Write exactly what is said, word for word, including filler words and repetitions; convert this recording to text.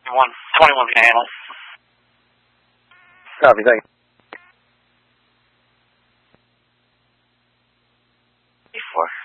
One, twenty-one can handle. Copy, thank you. Four.